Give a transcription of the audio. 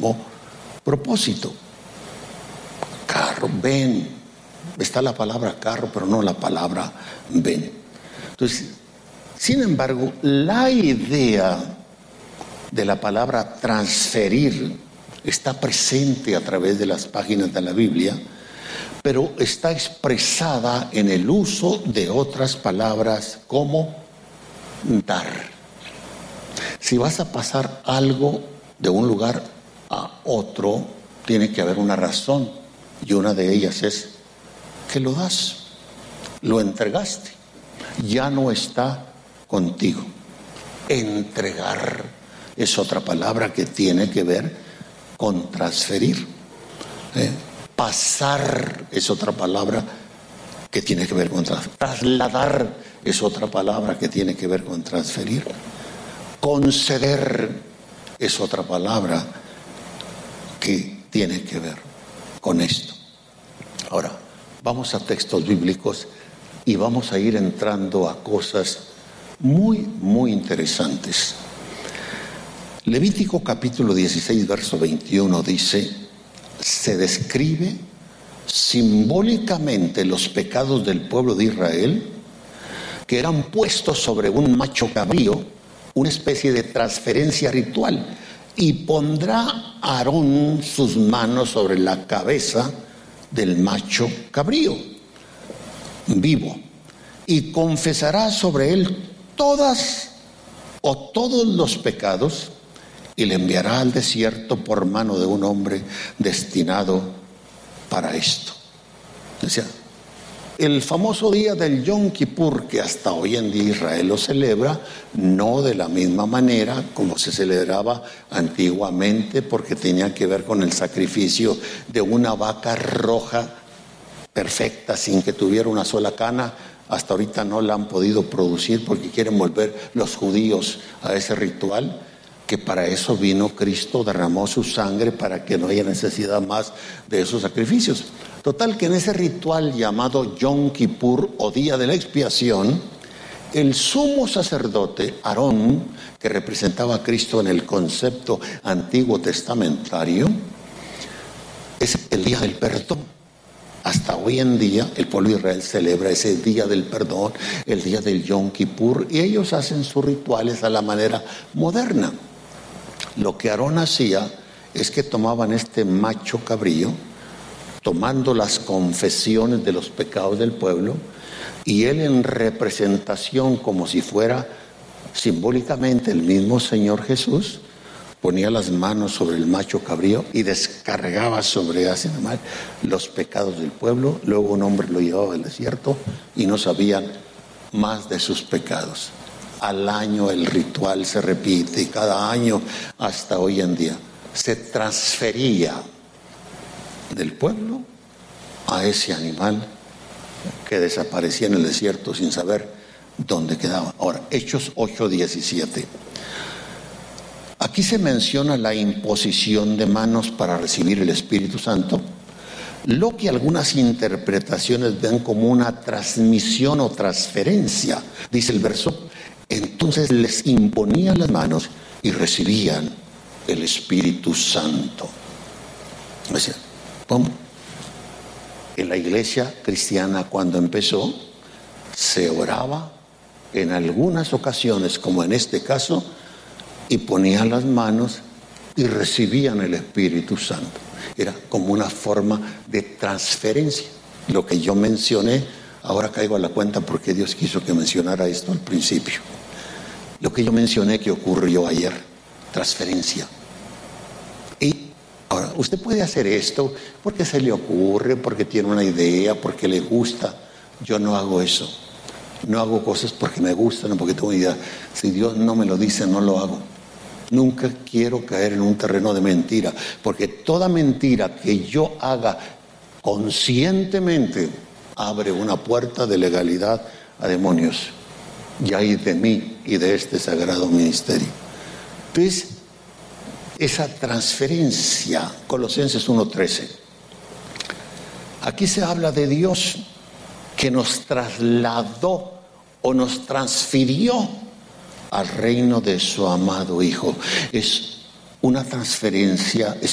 mismo propósito. Carro, ven. Está la palabra carro, pero no la palabra ven. Entonces, sin embargo, la idea de la palabra transferir está presente a través de las páginas de la Biblia, pero está expresada en el uso de otras palabras como dar. Si vas a pasar algo de un lugar a otro, tiene que haber una razón, y una de ellas es que lo das, lo entregaste, ya no está contigo. Entregar es otra palabra que tiene que ver con transferir. Pasar es otra palabra que tiene que ver con transferir. Trasladar es otra palabra que tiene que ver con transferir. Conceder es otra palabra que tiene que ver con esto. Ahora, vamos a textos bíblicos y vamos a ir entrando a cosas muy, muy interesantes. Levítico capítulo 16, verso 21 dice: se describe simbólicamente los pecados del pueblo de Israel, que eran puestos sobre un macho cabrío, una especie de transferencia ritual, y pondrá Aarón sus manos sobre la cabeza del macho cabrío vivo, y confesará sobre él todas o todos los pecados, y le enviará al desierto por mano de un hombre destinado para esto. O sea, el famoso día del Yom Kippur, que hasta hoy en día Israel lo celebra, no de la misma manera como se celebraba antiguamente, porque tenía que ver con el sacrificio de una vaca roja perfecta, sin que tuviera una sola cana. Hasta ahorita no la han podido producir porque quieren volver los judíos a ese ritual, que para eso vino Cristo, derramó su sangre para que no haya necesidad más de esos sacrificios. Total, que en ese ritual llamado Yom Kippur o Día de la Expiación, el sumo sacerdote Aarón, que representaba a Cristo en el concepto antiguo testamentario, es el día del perdón. Hasta hoy en día el pueblo de Israel celebra ese día del perdón, el día del Yom Kippur, y ellos hacen sus rituales a la manera moderna. Lo que Aarón hacía es que tomaban este macho cabrío, tomando las confesiones de los pecados del pueblo, y él, en representación, como si fuera simbólicamente el mismo Señor Jesús, ponía las manos sobre el macho cabrío y descargaba sobre ese animal los pecados del pueblo. Luego un hombre lo llevaba al desierto y no sabían más de sus pecados. Al año el ritual se repite, y cada año hasta hoy en día se transfería del pueblo a ese animal que desaparecía en el desierto sin saber dónde quedaba. Ahora, Hechos 8:17. Aquí se menciona la imposición de manos para recibir el Espíritu Santo, lo que algunas interpretaciones ven como una transmisión o transferencia. Dice el verso: entonces les imponían las manos y recibían el Espíritu Santo. O sea, ¿cómo? En la iglesia cristiana, cuando empezó, se oraba en algunas ocasiones, como en este caso, y ponían las manos y recibían el Espíritu Santo. Era como una forma de transferencia. Lo que yo mencioné, ahora caigo a la cuenta porque Dios quiso que mencionara esto al principio. Lo que yo mencioné que ocurrió ayer, transferencia. Y ahora, usted puede hacer esto porque se le ocurre, porque tiene una idea, porque le gusta. Yo no hago eso. No hago cosas porque me gustan o porque tengo una idea. Si Dios no me lo dice, no lo hago. Nunca quiero caer en un terreno de mentira, porque toda mentira que yo haga conscientemente abre una puerta de legalidad a demonios. Y hay de mí y de este sagrado ministerio. Entonces, esa transferencia, Colosenses 1:13. Aquí se habla de Dios que nos trasladó o nos transfirió al reino de su amado Hijo. Es una transferencia